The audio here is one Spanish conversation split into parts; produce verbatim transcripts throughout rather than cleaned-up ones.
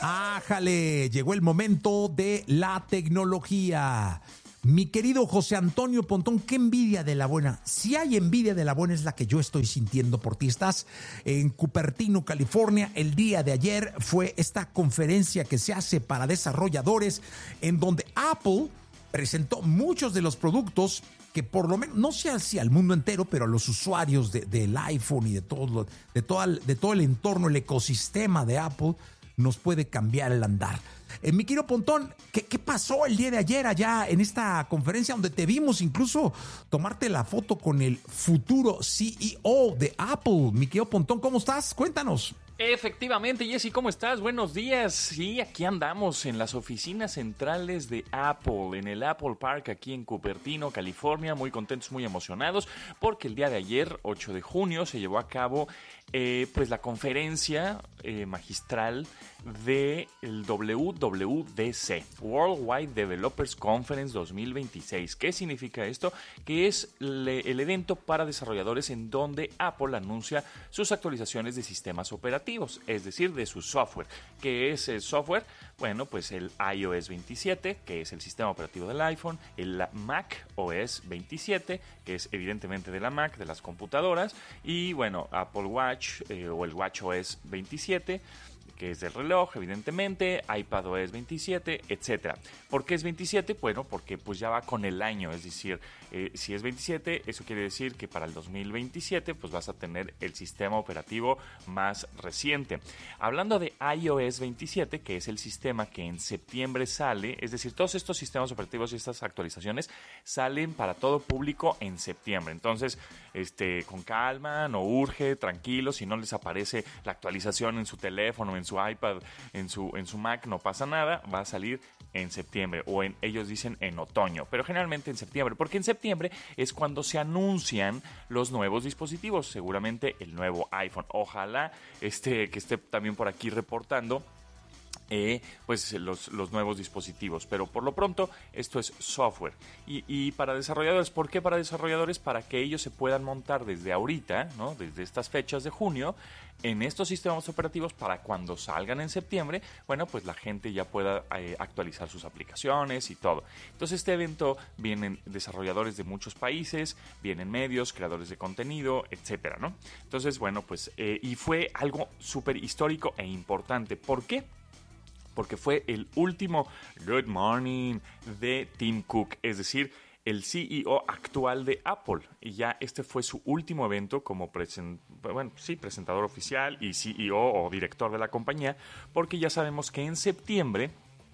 ¡Ájale! Llegó el momento de la tecnología. Mi querido José Antonio Pontón, qué envidia de la buena. Si hay envidia de la buena es la que yo estoy sintiendo por ti. Estás en Cupertino, California. El día de ayer fue esta conferencia que se hace para desarrolladores en donde Apple presentó muchos de los productos que por lo menos, no sé si al mundo entero, pero a los usuarios de, del iPhone y de todo, de, todo el, de todo el entorno, el ecosistema de Apple, nos puede cambiar el andar. Eh, mi querido Pontón, ¿qué, ¿qué pasó el día de ayer allá en esta conferencia donde te vimos incluso tomarte la foto con el futuro C E O de Apple? Mi querido Pontón, ¿cómo estás? Cuéntanos. Efectivamente, Jessy, ¿cómo estás? Buenos días. Sí, aquí andamos en las oficinas centrales de Apple, en el Apple Park aquí en Cupertino, California, muy contentos, muy emocionados, porque el día de ayer, ocho de junio, se llevó a cabo eh, pues la conferencia eh, magistral del W W D C, Worldwide Developers Conference dos mil veintiséis. ¿Qué significa esto? Que es le, el evento para desarrolladores en donde Apple anuncia sus actualizaciones de sistemas operativos, es decir, de su software. ¿Qué es el software? Bueno, pues el iOS veintisiete, que es el sistema operativo del iPhone, el Mac O S veintisiete, que es evidentemente de la Mac, de las computadoras, y bueno, Apple Watch eh, o el WatchOS veintisiete, que es del reloj, evidentemente, iPadOS veintisiete, etcétera. ¿Por qué es veintisiete? Bueno, porque pues ya va con el año, es decir, eh, si es veintisiete, eso quiere decir que para el dos mil veintisiete pues vas a tener el sistema operativo más reciente. Hablando de iOS veintisiete, que es el sistema que en septiembre sale, es decir, todos estos sistemas operativos y estas actualizaciones salen para todo público en septiembre. Entonces, este, con calma, no urge, tranquilo, si no les aparece la actualización en su teléfono, en su iPad, en su, en su Mac, no pasa nada, va a salir en septiembre o en, ellos dicen en otoño, pero generalmente en septiembre, porque en septiembre es cuando se anuncian los nuevos dispositivos, seguramente el nuevo iPhone, ojalá este, que esté también por aquí reportando Eh, pues los, los nuevos dispositivos, pero por lo pronto esto es software y, y para desarrolladores. ¿Por qué para desarrolladores? Para que ellos se puedan montar desde ahorita, ¿no? Desde estas fechas de junio en estos sistemas operativos para cuando salgan en septiembre, bueno, pues la gente ya pueda eh, actualizar sus aplicaciones y todo. Entonces este evento vienen desarrolladores de muchos países, vienen medios, creadores de contenido, etcétera, ¿no? Entonces, bueno, pues eh, y fue algo súper histórico e importante. ¿Por qué? Porque fue el último Good Morning de Tim Cook, es decir, el C E O actual de Apple. Y ya este fue su último evento como present, bueno, sí, presentador oficial y C E O o director de la compañía, porque ya sabemos que en septiembre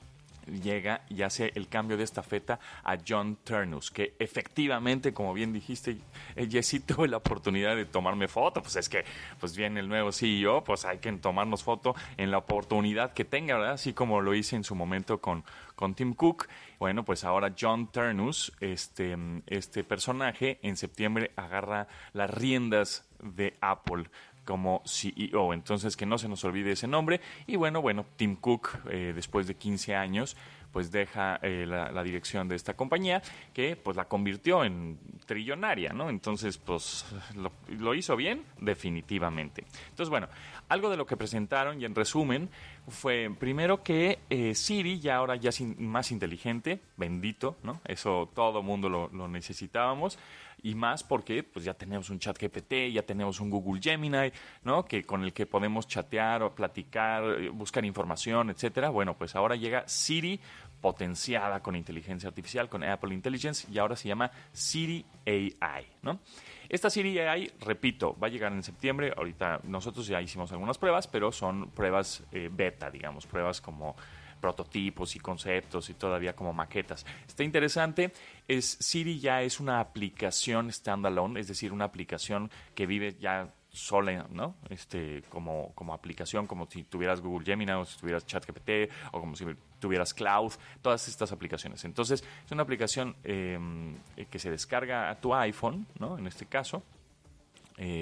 llega y hace el cambio de estafeta a John Ternus, que efectivamente, como bien dijiste, Jessy, tuve la oportunidad de tomarme foto. Pues es que pues viene el nuevo C E O, pues hay que tomarnos foto en la oportunidad que tenga, ¿verdad? Así como lo hice en su momento con, con Tim Cook. Bueno, pues ahora John Ternus, este, este personaje, en septiembre agarra las riendas de Apple como C E O, entonces que no se nos olvide ese nombre. Y bueno, bueno, Tim Cook, eh, después de quince años, pues deja eh, la, la dirección de esta compañía, que pues la convirtió en trillonaria, ¿no? Entonces, pues lo, lo hizo bien, definitivamente. Entonces, bueno, algo de lo que presentaron y en resumen fue primero que eh, Siri ya ahora ya es in, más inteligente, bendito, ¿no? Eso todo mundo lo, lo necesitábamos. Y más porque pues ya tenemos un chat G P T, ya tenemos un Google Gemini, ¿no? Que con el que podemos chatear o platicar, buscar información, etcétera. Bueno, pues ahora llega Siri potenciada con inteligencia artificial, con Apple Intelligence, y ahora se llama Siri A I, ¿no? Esta Siri A I, repito, va a llegar en septiembre. Ahorita nosotros ya hicimos algunas pruebas, pero son pruebas eh, beta, digamos, pruebas como prototipos y conceptos y todavía como maquetas. Está interesante. Es, Siri ya es una aplicación standalone, es decir, una aplicación que vive ya sola, ¿no? Este, como, como aplicación, como si tuvieras Google Gemini o si tuvieras ChatGPT o como si tuvieras Cloud, todas estas aplicaciones. Entonces, es una aplicación eh, que se descarga a tu iPhone, ¿no? En este caso. Eh,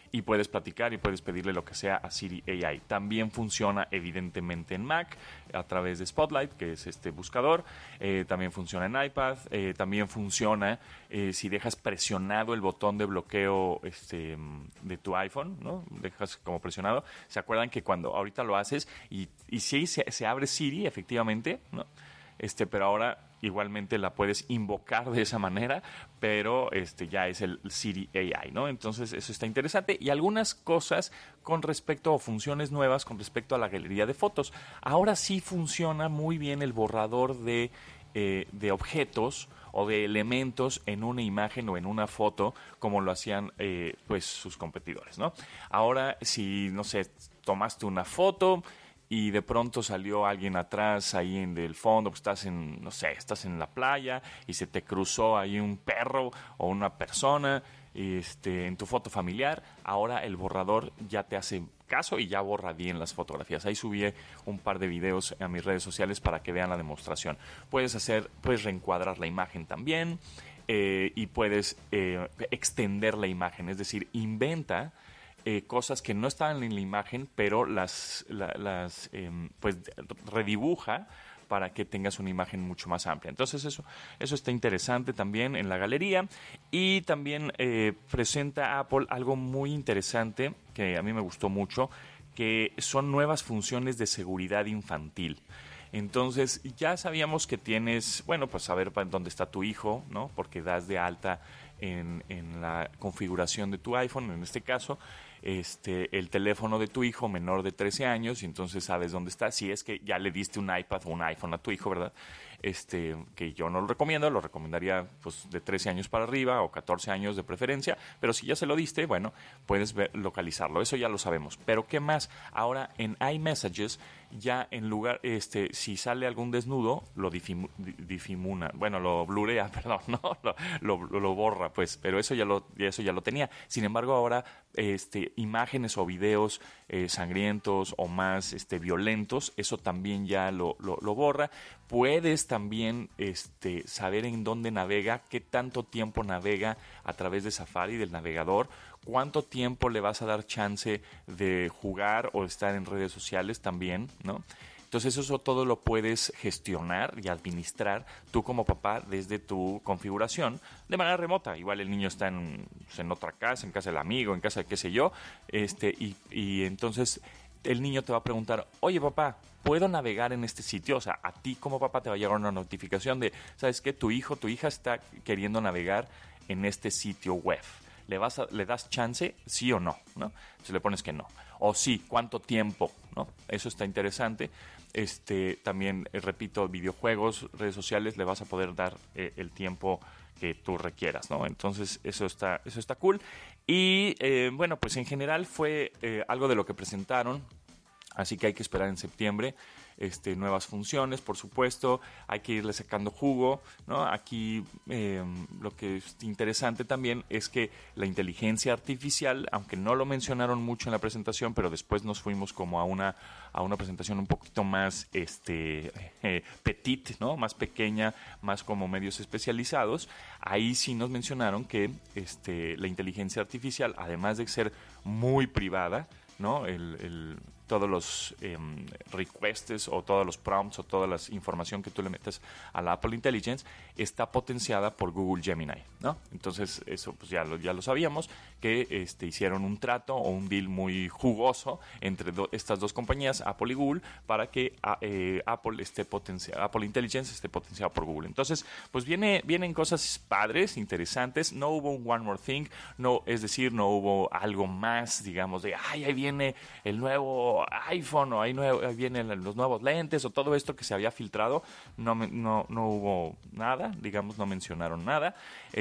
y puedes platicar y puedes pedirle lo que sea a Siri A I. También funciona evidentemente en Mac a través de Spotlight, que es este buscador. Eh, también funciona en iPad. Eh, también funciona eh, si dejas presionado el botón de bloqueo este, de tu iPhone, ¿no? Dejas como presionado. ¿Se acuerdan que cuando ahorita lo haces y, y sí se, se abre Siri efectivamente, ¿no? Este, pero ahora igualmente la puedes invocar de esa manera, pero este ya es el Siri A I, ¿no? Entonces eso está interesante. Y algunas cosas con respecto, o funciones nuevas con respecto a la galería de fotos. Ahora sí funciona muy bien el borrador de, eh, de objetos o de elementos en una imagen o en una foto, como lo hacían eh, pues sus competidores, ¿no? Ahora, si, no sé, tomaste una foto y de pronto salió alguien atrás ahí en el fondo, pues estás en, no sé, estás en la playa y se te cruzó ahí un perro o una persona este, en tu foto familiar, ahora el borrador ya te hace caso y ya borra bien las fotografías. Ahí subí un par de videos a mis redes sociales para que vean la demostración. Puedes hacer, puedes reencuadrar la imagen también eh, y puedes eh, extender la imagen, es decir, inventa Eh, cosas que no estaban en la imagen, pero las, la, las eh, pues redibuja para que tengas una imagen mucho más amplia. Entonces eso, eso está interesante también en la galería. Y también eh, presenta Apple algo muy interesante que a mí me gustó mucho, que son nuevas funciones de seguridad infantil. Entonces ya sabíamos que tienes, bueno, pues saber dónde está tu hijo, ¿no? Porque das de alta en, en la configuración de tu iPhone, en este caso, este, el teléfono de tu hijo menor de trece años, y entonces sabes dónde está. Si es que ya le diste un iPad o un iPhone a tu hijo, ¿verdad? Este, que yo no lo recomiendo, lo recomendaría pues de trece años para arriba o catorce años de preferencia, pero si ya se lo diste, bueno, puedes ver, localizarlo, eso ya lo sabemos. Pero ¿qué más? Ahora en iMessages ya en lugar, este, si sale algún desnudo, lo difimu, difimuna, bueno, lo blurea, perdón, no, lo, lo, lo borra, pues, pero eso ya lo, eso ya lo tenía. Sin embargo, ahora este, imágenes o videos eh, sangrientos o más este, violentos, eso también ya lo, lo, lo borra. Puedes también este, saber en dónde navega, qué tanto tiempo navega a través de Safari, del navegador, cuánto tiempo le vas a dar chance de jugar o estar en redes sociales también, ¿no? Entonces eso todo lo puedes gestionar y administrar tú como papá desde tu configuración de manera remota. Igual el niño está en, en otra casa, en casa del amigo, en casa de qué sé yo, este, y, y entonces el niño te va a preguntar, oye papá, ¿puedo navegar en este sitio? O sea, a ti como papá te va a llegar una notificación de, ¿sabes qué? Tu hijo, tu hija está queriendo navegar en este sitio web. ¿Le, vas a, ¿Le das chance? ¿Sí o no? ¿No? Entonces le pones que no. O sí, ¿cuánto tiempo? ¿No? Eso está interesante. Este, también, eh, repito, videojuegos, redes sociales, le vas a poder dar eh, el tiempo que tú requieras, ¿no? Entonces, eso está, eso está cool. Y, eh, bueno, pues en general fue eh, algo de lo que presentaron. Así que hay que esperar en septiembre este, nuevas funciones, por supuesto. Hay que irle sacando jugo, ¿no? Aquí eh, lo que es interesante también es que la inteligencia artificial, aunque no lo mencionaron mucho en la presentación, pero después nos fuimos como a una, a una presentación un poquito más este, eh, petit, ¿no? Más pequeña, más como medios especializados. Ahí sí nos mencionaron que este, la inteligencia artificial, además de ser muy privada, ¿no? El, el, todos los eh, requests o todos los prompts o toda la información que tú le metes a la Apple Intelligence está potenciada por Google Gemini, ¿no? Entonces eso pues ya lo, ya lo sabíamos, que este, hicieron un trato o un deal muy jugoso entre do, estas dos compañías, Apple y Google, para que a, eh, Apple esté potenciado, Apple Intelligence esté potenciado por Google. Entonces pues viene, vienen cosas padres, interesantes. No hubo un One More Thing, no, es decir, no hubo algo más, digamos, de ay, ahí viene el nuevo iPhone o ahí, nuevo, ahí vienen los nuevos lentes o todo esto que se había filtrado. No, no, no hubo nada, digamos, no mencionaron nada.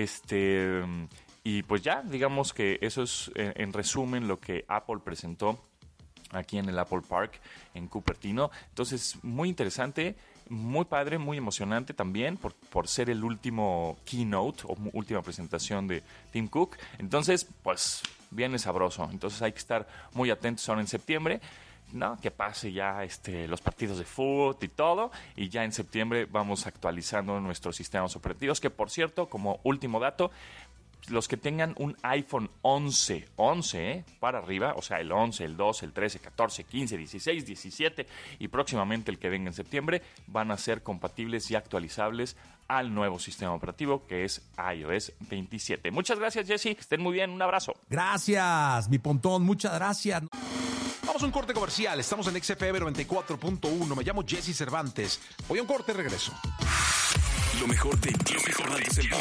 Este, y pues ya, digamos que eso es en, en resumen lo que Apple presentó aquí en el Apple Park en Cupertino. Entonces, muy interesante, muy padre, muy emocionante también por, por ser el último keynote o última presentación de Tim Cook. Entonces, pues, viene sabroso. Entonces hay que estar muy atentos ahora en septiembre, ¿no? Que pase ya este, los partidos de fútbol y todo, y ya en septiembre vamos actualizando nuestros sistemas operativos, que por cierto, como último dato, los que tengan un iPhone once, once, ¿eh? Para arriba, o sea, el once, el doce, el trece, catorce, quince, dieciséis, diecisiete y próximamente el que venga en septiembre, van a ser compatibles y actualizables al nuevo sistema operativo que es iOS veintisiete. Muchas gracias, Jesse. Que estén muy bien. Un abrazo. Gracias, mi Pontón. Muchas gracias. Vamos a un corte comercial. Estamos en X F M noventa y cuatro punto uno. Me llamo Jesse Cervantes. Voy a un corte y regreso. Lo mejor de Jesse Cervantes en vivo.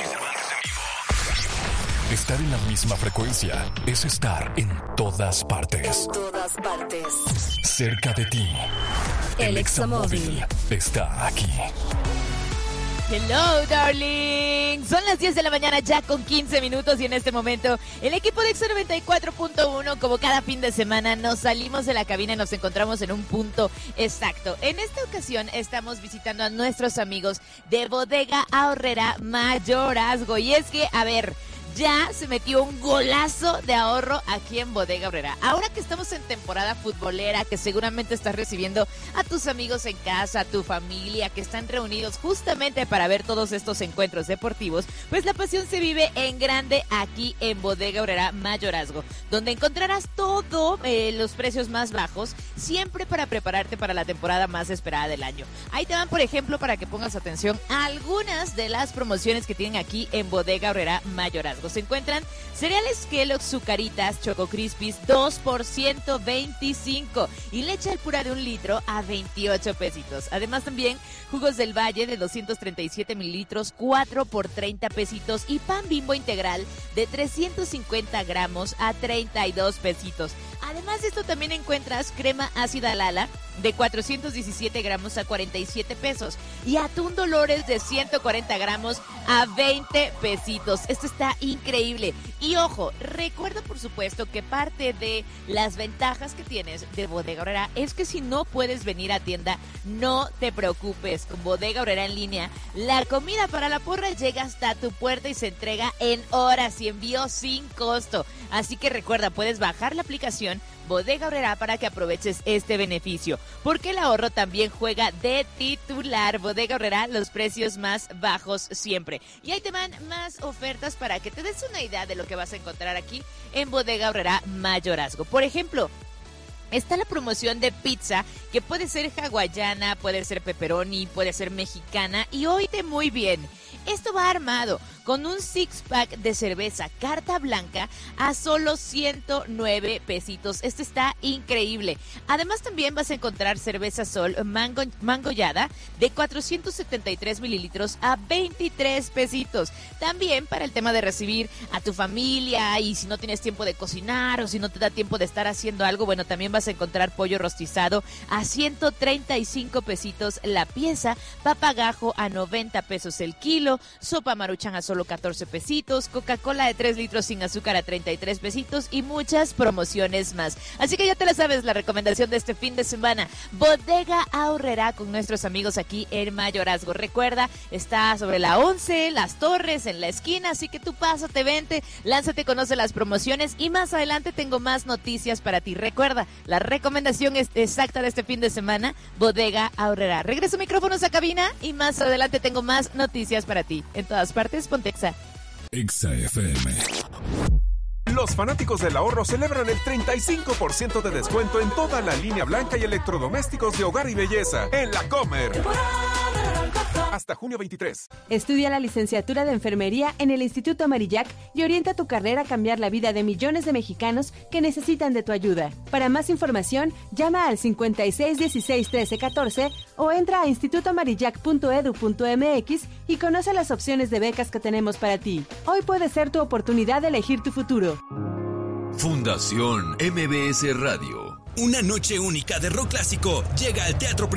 Estar en la misma frecuencia es estar en todas partes. En todas partes. Cerca de ti. El El Examóvil está aquí. Hello, darling. Son las diez de la mañana ya con quince minutos y en este momento el equipo de X noventa y cuatro punto uno, como cada fin de semana, nos salimos de la cabina y nos encontramos en un punto exacto. En esta ocasión estamos visitando a nuestros amigos de Bodega Aurrera Mayorazgo. Y es que, a ver, ya se metió un golazo de ahorro aquí en Bodega Aurrera. Ahora que estamos en temporada futbolera, que seguramente estás recibiendo a tus amigos en casa, a tu familia, que están reunidos justamente para ver todos estos encuentros deportivos, pues la pasión se vive en grande aquí en Bodega Aurrera Mayorazgo, donde encontrarás todo, eh, los precios más bajos, siempre para prepararte para la temporada más esperada del año. Ahí te van, por ejemplo, para que pongas atención a algunas de las promociones que tienen aquí en Bodega Aurrera Mayorazgo. Se encuentran cereales Kellogg's Zucaritas Choco Crispies dos por ciento veinticinco y leche al pura de un litro a veintiocho pesitos. Además también jugos del Valle de doscientos treinta y siete mililitros cuatro por treinta pesitos y pan Bimbo integral de trescientos cincuenta gramos a treinta y dos pesitos. Además de esto también encuentras crema ácida Lala de cuatrocientos diecisiete gramos a cuarenta y siete pesos y atún Dolores de ciento cuarenta gramos a veinte pesitos. Esto está increíble. Y ojo, recuerda por supuesto que parte de las ventajas que tienes de Bodega Aurrera es que si no puedes venir a tienda, no te preocupes. Con Bodega Aurrera en línea, la comida para la porra llega hasta tu puerta y se entrega en horas y envío sin costo. Así que recuerda, puedes bajar la aplicación Bodega Aurrera para que aproveches este beneficio, porque el ahorro también juega de titular. Bodega Aurrera, los precios más bajos siempre. Y ahí te van más ofertas para que te des una idea de lo que vas a encontrar aquí en Bodega Aurrera Mayorazgo. Por ejemplo, está la promoción de pizza, que puede ser hawaiana, puede ser pepperoni, puede ser mexicana, y oíte muy bien. Esto va armado con un six pack de cerveza Carta Blanca a solo ciento nueve pesitos. Esto está increíble. Además también vas a encontrar cerveza Sol mango, mangollada de cuatrocientos setenta y tres mililitros a veintitrés pesitos. También para el tema de recibir a tu familia y si no tienes tiempo de cocinar o si no te da tiempo de estar haciendo algo, bueno, también vas a encontrar pollo rostizado a ciento treinta y cinco pesitos la pieza, papagajo a noventa pesos el kilo, sopa Maruchan a solo catorce pesitos, Coca-Cola de tres litros sin azúcar a treinta y tres pesitos y muchas promociones más. Así que ya te la sabes, la recomendación de este fin de semana, Bodega Aurrera con nuestros amigos aquí en Mayorazgo. Recuerda, está sobre la once, Las Torres, en la esquina, así que tú pásate, vente, lánzate, conoce las promociones y más adelante tengo más noticias para ti. Recuerda, la recomendación es exacta de este fin de semana, Bodega Aurrera. Regreso micrófonos a cabina y más adelante tengo más noticias para ti. En todas partes, Pontexa. Exa F M. Los fanáticos del ahorro celebran el treinta y cinco por ciento de descuento en toda la línea blanca y electrodomésticos de hogar y belleza en La Comer. Hasta junio veintitrés. Estudia la licenciatura de enfermería en el Instituto Marillac y orienta tu carrera a cambiar la vida de millones de mexicanos que necesitan de tu ayuda. Para más información, llama al cincuenta y seis dieciséis trece catorce o entra a instituto marillac punto edu punto mx y conoce las opciones de becas que tenemos para ti. Hoy puede ser tu oportunidad de elegir tu futuro. Fundación M B S Radio. Una noche única de rock clásico llega al Teatro Principal